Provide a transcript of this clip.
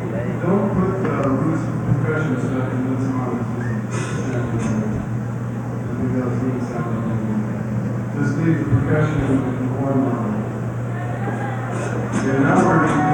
Don't put roots percussion stuff in this song. I think that was really sound. Just leave the percussion in the horn line. And now we're